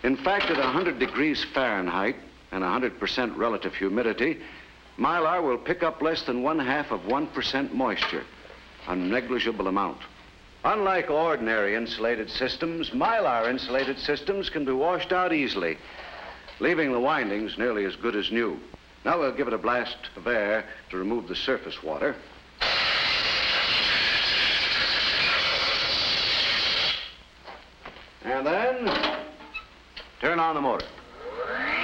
In fact, at 100 degrees Fahrenheit and 100% relative humidity, Mylar will pick up less than 0.5% moisture, a negligible amount. Unlike ordinary insulated systems, Mylar insulated systems can be washed out easily, leaving the windings nearly as good as new. Now we'll give it a blast of air to remove the surface water. And then turn on the motor.